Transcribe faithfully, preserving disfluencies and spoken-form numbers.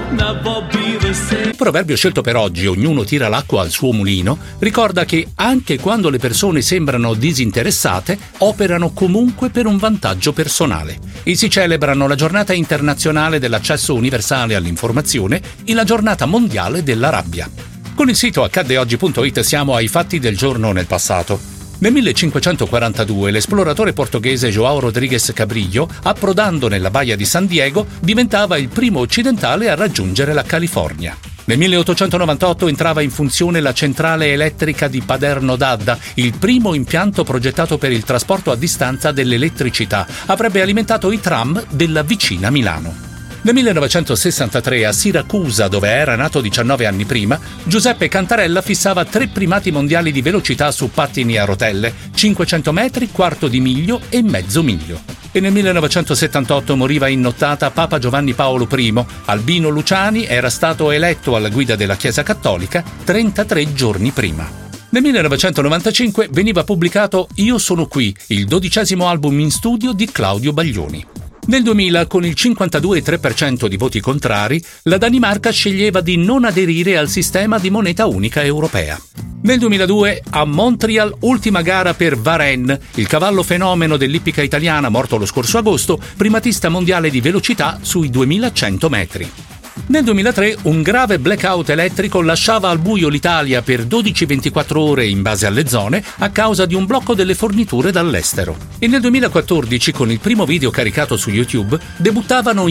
Il proverbio scelto per oggi, ognuno tira l'acqua al suo mulino, ricorda che anche quando le persone sembrano disinteressate, operano comunque per un vantaggio personale. E si celebrano la giornata internazionale dell'accesso universale all'informazione e la giornata mondiale della rabbia. Con il sito accadde oggi punto it siamo ai fatti del giorno nel passato. Nel millecinquecentoquarantadue l'esploratore portoghese João Rodrigues Cabrillo, approdando nella baia di San Diego, diventava il primo occidentale a raggiungere la California. Nel milleottocentonovantotto entrava in funzione la centrale elettrica di Paderno d'Adda, il primo impianto progettato per il trasporto a distanza dell'elettricità. Avrebbe alimentato i tram della vicina Milano. Nel millenovecentosessantatré a Siracusa, dove era nato diciannove anni prima, Giuseppe Cantarella fissava tre primati mondiali di velocità su pattini a rotelle, cinquecento metri, quarto di miglio e mezzo miglio. E nel millenovecentosettantotto moriva in nottata Papa Giovanni Paolo I. Albino Luciani era stato eletto alla guida della Chiesa Cattolica trentatré giorni prima. Nel millenovecentonovantacinque veniva pubblicato Io sono qui, il dodicesimo album in studio di Claudio Baglioni. Nel duemila, con il cinquantadue virgola tre per cento di voti contrari, la Danimarca sceglieva di non aderire al sistema di moneta unica europea. Nel duemiladue, a Montreal, ultima gara per Varenne, il cavallo fenomeno dell'ippica italiana morto lo scorso agosto, primatista mondiale di velocità sui duemilacento metri. Nel duemilatré un grave blackout elettrico lasciava al buio l'Italia per dodici ventiquattro ore in base alle zone a causa di un blocco delle forniture dall'estero. E nel duemilaquattordici, con il primo video caricato su YouTube, debuttavano